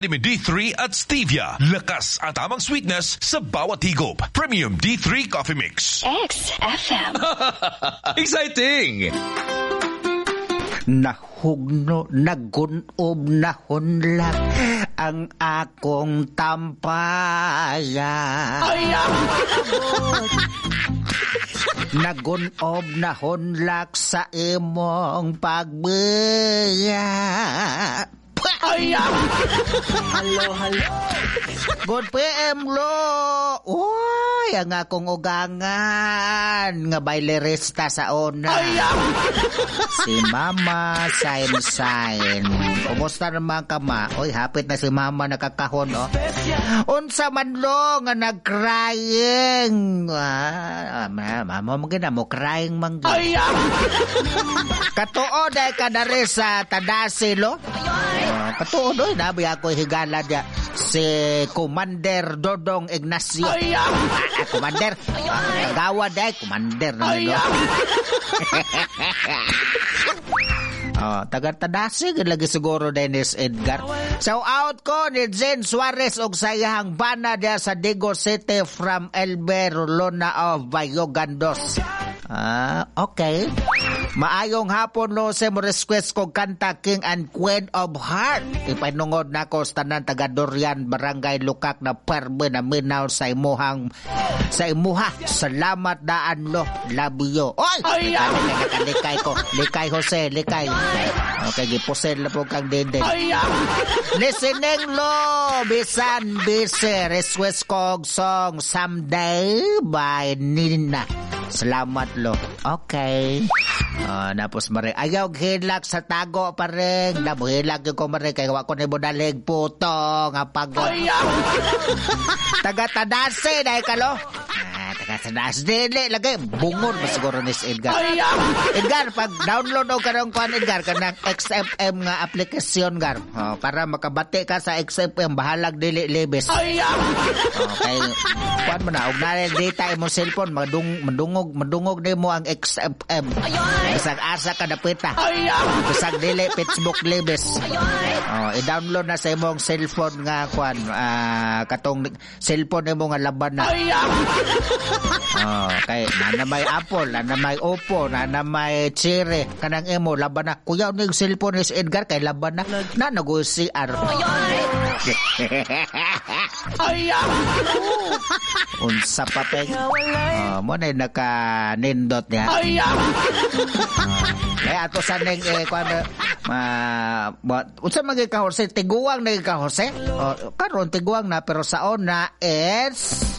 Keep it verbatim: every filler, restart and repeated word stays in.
Vitamin D three at Stevia. Lakas at tamang sweetness sa bawat higop. Premium D three Coffee Mix. X F M. Exciting! Nahugno, nagunob na hunlak ang akong tampayan. Nagunob na hunlak sa imong pagbiya. Hello, hello. Good P M, lo. Uy, ang akong ugangan nga bailerista sa una. Si Mama Sain Sain. Kumusta naman ka, ma? Uy, hapit na si Mama nakakahon, oh. Unsa man lo nga nag-crying. Ah, Mama, maganda mo, crying man. Katuo dahil ka na rin sa Tadasi, lo. Uh, Katuo doy, nabi ako higala dia si Commander Dodong Ignacio. Ah, Commander. Uh, gawa dahil, Commander naman, lo. Oh, taga-Tadasi lagi siguro Dennis Edgar. So out ko ni Jen Suarez og sayang bana dia sa Digo City from Elber Lona of Bayogandos. Ah, okay. Maayong hapon no sa mo request kong kanta King and Queen of Heart. Ipainungod na ko sa tanan taga Dorian Barangay Lukak na perme na minaw sa imuhang sa imuha. Salamat daan lo. Love you. Oy! Likay ko. Likay Jose. Likay. Okay, gipusin na po kang dede. Listening lo. Bisan bise. Request kong song Someday by Nina. Salamat lo. Okay. Uh, napos mare ayaw hilak sa tago pa rin. Nabuhilak yung ko mare kaya wako ni budalig puto nga pagod. Taga-Tadasi dahil ka lo. Ah, taga-Tadasi dili lagay bungor ba siguro ni Edgar. Edgar, pag download o karong kuan Edgar kanang X F M nga aplikasyon gar. Oh, para makabati ka sa X F M bahalag dili libes. Okay. Kuan mo na og na data imong cellphone madung madungog madungog nimo ang X F M. Bisag asa ka dapita. Bisag dili Facebook libes. Oh, i-download na sa imong cellphone nga kuan uh, katong cellphone nimo nga laban na. Oh, kay na may Apple, na may Oppo, na may Cherry, kanang imo laban na. Kuya ning cellphone ni Edgar kay laban na. Na nago C R. Unsa pa peg? Oh, mo na naka nindot niya. Ay ato sa ning eh kuan ma unsa man ka Jose tiguang na ka Jose? Oh, karon tiguang na pero sa ona is